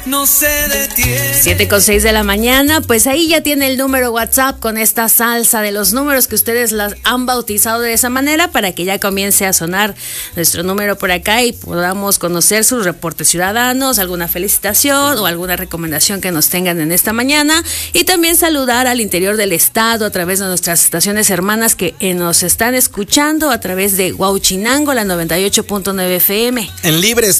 No se detiene. 7:06 de la mañana, pues ahí ya tiene el número WhatsApp con esta salsa de los números que ustedes las han bautizado de esa manera para que ya comience a sonar nuestro número por acá y podamos conocer sus reportes ciudadanos, alguna felicitación o alguna recomendación que nos tengan en esta mañana, y también saludar al interior del estado a través de nuestras estaciones hermanas que nos están escuchando a través de Huauchinango, la 98.9 FM. En Libres,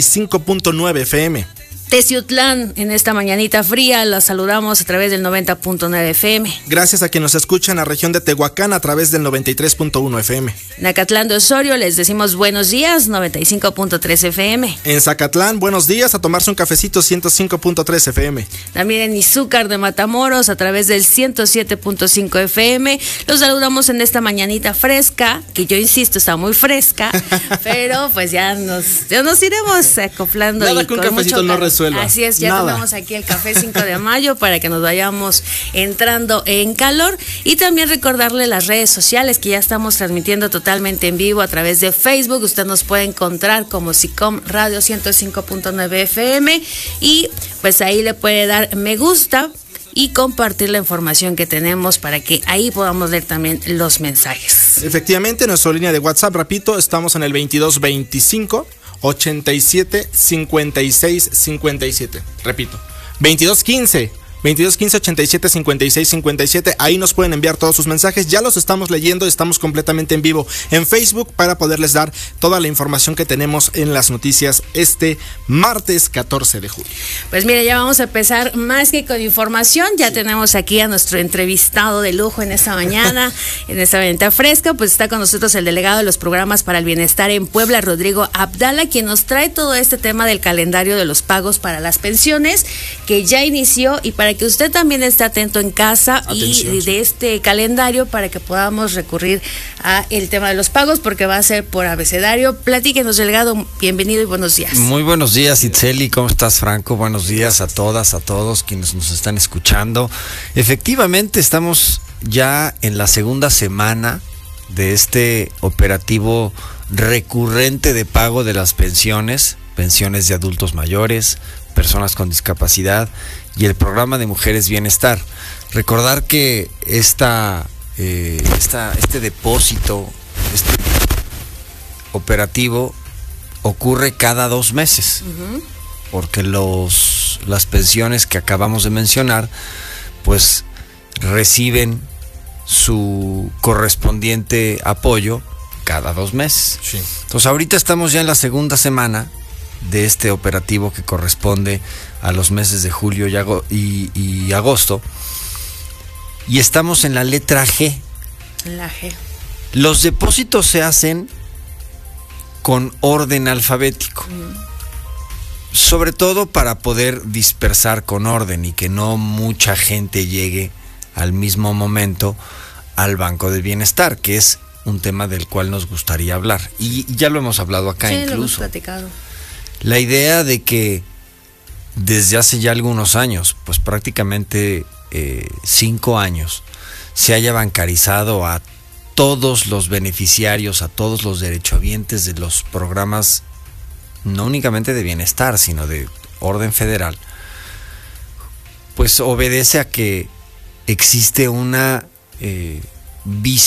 95.9 FM. Teciutlán, en esta mañanita fría, la saludamos a través del 90.9 FM. Gracias a quien nos escucha en la región de Tehuacán a través del 93.1 FM. En Acatlán de Osorio les decimos buenos días, 95.3 FM. En Zacatlán, buenos días, a tomarse un cafecito, 105.3 FM. También en Izúcar de Matamoros a través del 107.5 FM. Los saludamos en esta mañanita fresca, que yo insisto está muy fresca, pero pues ya nos iremos acoplando. Nada que un cafecito no resuelva. Así es, ya tomamos aquí el café 5 de mayo para que nos vayamos entrando en calor. Y también recordarle las redes sociales que ya estamos transmitiendo totalmente en vivo a través de Facebook. Usted nos puede encontrar como SICOM Radio 105.9 FM y pues ahí le puede dar me gusta y compartir la información que tenemos para que ahí podamos ver también los mensajes. Efectivamente, nuestra línea de WhatsApp, repito, estamos en el 2225 87 56 57. Repito, 2215 87 56 57. Ahí nos pueden enviar todos sus mensajes. Ya los estamos leyendo. Estamos completamente en vivo en Facebook para poderles dar toda la información que tenemos en las noticias este martes 14 de julio. Pues mire, ya vamos a empezar más que con información. Ya tenemos aquí a nuestro entrevistado de lujo en esta mañana, en esta venta fresca. Pues está con nosotros el delegado de los programas para el bienestar en Puebla, Rodrigo Abdala, quien nos trae todo este tema del calendario de los pagos para las pensiones que ya inició, y para que usted también esté atento en casa y de este calendario para que podamos recurrir a el tema de los pagos, porque va a ser por abecedario. Platíquenos, delegado, bienvenido y buenos días. Muy buenos días, Itzeli, ¿cómo estás, Franco? Buenos días a todas, a todos quienes nos están escuchando. Efectivamente, estamos ya en la segunda semana de este operativo recurrente de pago de las pensiones de adultos mayores, personas con discapacidad y el programa de Mujeres Bienestar. Recordar que este depósito, este operativo ocurre cada 2 meses, porque las pensiones que acabamos de mencionar pues reciben su correspondiente apoyo cada 2 meses. Sí. Entonces ahorita estamos ya en la segunda semana de este operativo que corresponde a los meses de julio y agosto, y estamos en la letra G. La G. Los depósitos se hacen con orden alfabético, sobre todo para poder dispersar con orden y que no mucha gente llegue al mismo momento al Banco del Bienestar, que es un tema del cual nos gustaría hablar, y ya lo hemos hablado acá. Sí, incluso lo hemos platicado. La idea de que desde hace ya algunos años, pues prácticamente 5 años, se haya bancarizado a todos los beneficiarios, a todos los derechohabientes de los programas, no únicamente de bienestar, sino de orden federal, pues obedece a que existe una visión